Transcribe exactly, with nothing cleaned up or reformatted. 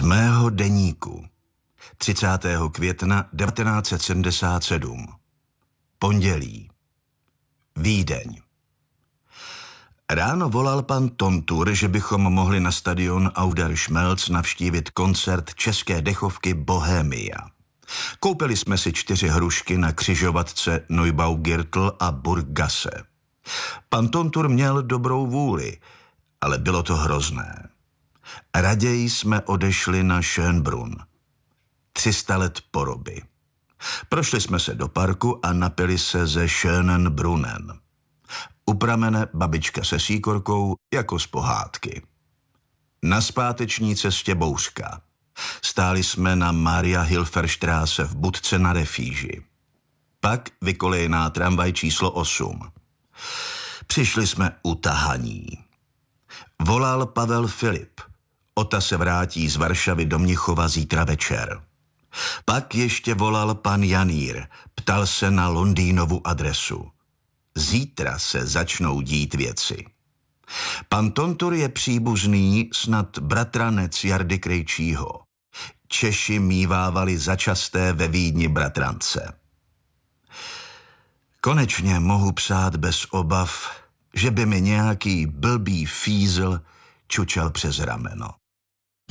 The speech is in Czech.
mého deníku. třicátého května devatenáct set sedmdesát sedm. Pondělí. Vídeň. Ráno volal pan Tontur, že bychom mohli na stadion Auder Schmelz navštívit koncert české dechovky Bohemia. Koupili jsme si čtyři hrušky na křižovatce Neubaugirtl a Burggasse. Pan Tontur měl dobrou vůli, ale bylo to hrozné. Raději jsme odešli na Schönbrunn. tři sta let poroby. Prošli jsme se do parku a napili se ze Schönen Brunnen. U pramene babička se síkorkou jako z pohádky. Na zpáteční cestě bouřka. Stáli jsme na Maria Hilferstraße v budce na Refíži. Pak vykolejená tramvaj číslo osm. Přišli jsme utahaní. Volal Pavel Filip. Ota se vrátí z Varšavy do Mnichova zítra večer. Pak ještě volal pan Janír. Ptal se na Londýnovu adresu. Zítra se začnou dít věci. Pan Tontur je příbuzný, snad bratranec Jardy Krejčího. Češi mívávali začasté ve Vídni bratrance. Konečně mohu psát bez obav, že by mi nějaký blbý fízl čučel přes rameno.